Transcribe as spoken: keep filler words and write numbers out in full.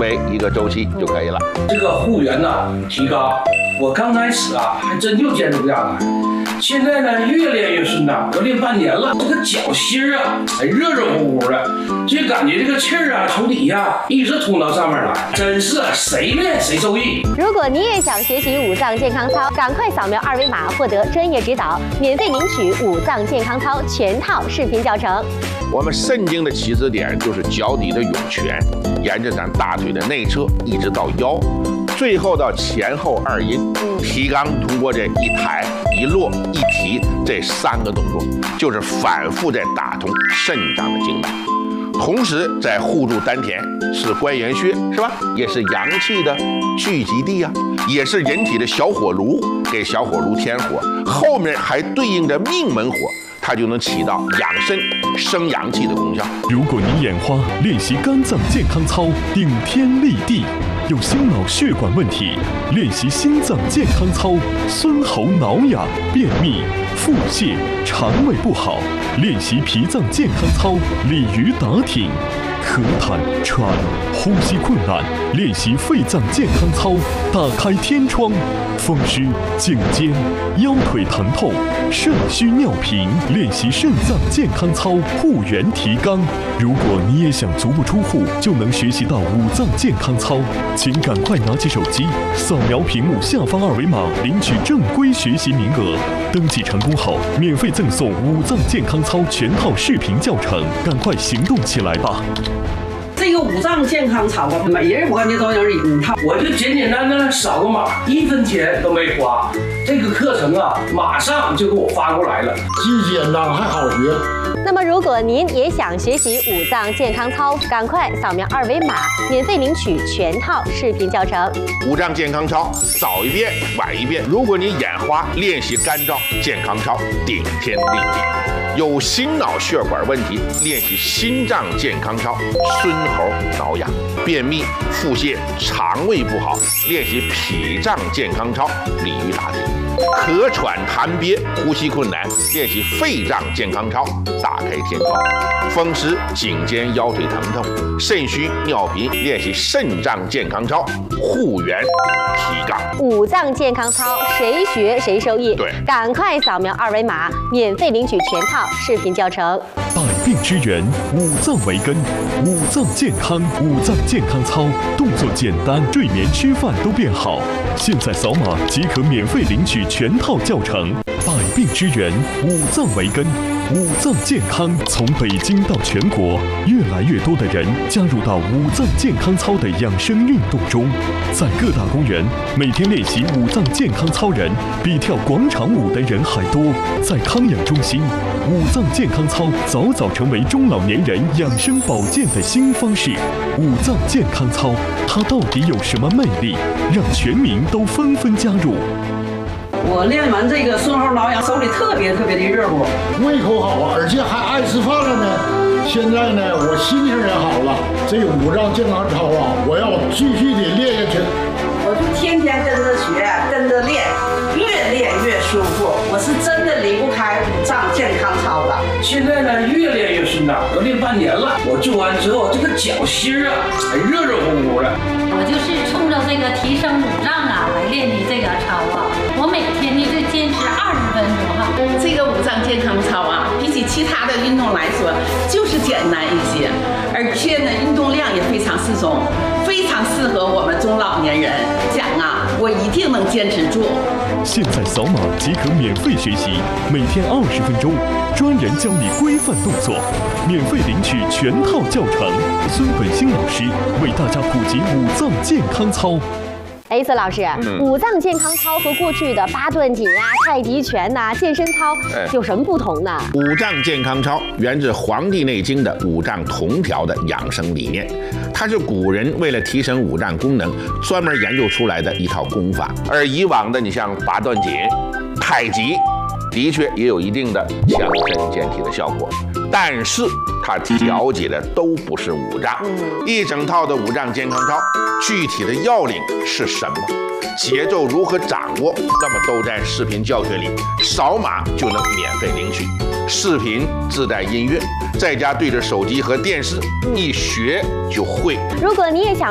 为一个周期就可以了。 这个护员呢提高，我刚开始啊还真就坚持不下来。现在呢，越练越顺畅，我练半年了，这个脚心啊，还热热乎乎的，就感觉这个气儿啊，从底下一直通到上面来，真是谁练谁受益。 如果你也想学习五脏健康操，赶快扫描二维码获得专业指导，免费领取五脏健康操全套视频教程。 我们肾经的起始点就是脚底的涌泉，沿着咱大腿的内侧一直到腰，最后到前后二阴。提肛通过这一抬一落一提这三个动作，就是反复在打通肾脏的经脉，同时在护住丹田，是关元穴是吧？也是阳气的聚集地啊，也是人体的小火炉，给小火炉添火，后面还对应着命门火，它就能起到养肾生阳气的功效。 如果你眼花，练习肝脏健康操，顶天立地；有心脑血管问题，练习心脏健康操，孙喉挠痒、便秘、腹泻、肠胃不好，练习脾脏健康操，鲤鱼打挺。咳痰、喘、呼吸困难，练习肺脏健康操，打开天窗；风湿、颈肩、腰腿疼痛、肾虚尿频，练习肾脏健康操，护元提肛。如果你也想足不出户就能学习到五脏健康操，请赶快拿起手机，扫描屏幕下方二维码，领取正规学习名额。登记成功后，免费赠送五脏健康操全套视频教程，赶快行动起来吧！ 这个五脏健康操啊，每人我感觉都有一套。 我就简简单单扫个码，一分钱都没花。这个课程啊，马上就给我发过来了， 既简单还好学。 那么，如果您也想学习五脏健康操，赶快扫描二维码，免费领取全套视频教程。 五脏健康操，早一遍晚一遍。如果你眼花，练习肝脏健康操，顶天立地。有心脑血管问题，练习心脏健康操，孙喉挠痒；便秘、腹泻、肠胃不好，练习脾脏健康操，鲤鱼打挺；咳喘痰憋、呼吸困难，练习肺脏健康操，打开天窗；风湿、颈肩、腰腿疼痛、肾虚尿频，练习肾脏健康操，护元提肛。 五脏健康操，谁学谁受益。 对， 赶快扫描二维码，免费领取全套视频教程。 百病之源，五脏为根，五脏健康，五脏健康操，动作简单，睡眠吃饭都变好。现在扫码即可免费领取全套教程。百病之源，五脏为根，五脏健康。从北京到全国，越来越多的人加入到五脏健康操的养生运动中。在各大公园，每天练习五脏健康操人比跳广场舞的人还多。在康养中心，五脏健康操早早成为中老年人养生保健的新方式。五脏健康操，它到底有什么魅力，让全民都纷纷加入？ 我练完这个孙喉挠痒，手里特别特别的热乎， 胃口好啊，而且还爱吃饭了呢。现在呢，我心情也好了。这五脏健康操啊，我要继续的练下去。 我就天天跟着学，跟着练，越练越舒服。我是真的离不开五脏健康操的。 现在呢，越练越顺畅，我练半年了。我做完之后，这个脚心啊，还热热乎乎的。 我就是冲着这个提升五脏啊来练的这个操啊。我每天呢就坚持二十分钟哈。 这个五脏健康操啊，比起其他的运动来说，就是简单一些，而且呢，运动量也非常适中，非常适合我们中老年人。讲啊，我一定能坚持住。 现在扫码即可免费学习，每天二十分钟，专人教你规范动作，免费领取全套教程。孙本兴老师为大家普及五脏健康操。 哎，孙老师，嗯、五脏健康操和过去的八段锦啊、太极拳呐、啊、健身操有什么不同呢？ 五脏健康操源自《黄帝内经》的五脏同调的养生理念，它是古人为了提升五脏功能专门研究出来的一套功法。而以往的，你像八段锦、太极，的确也有一定的强身健体的效果，但是它调节的都不是五脏。一整套的五脏健康操，具体的要领是什么？节奏如何掌握？那么都在视频教学里，扫码就能免费领取。视频自带音乐，在家对着手机和电视一学就会。 如果你也想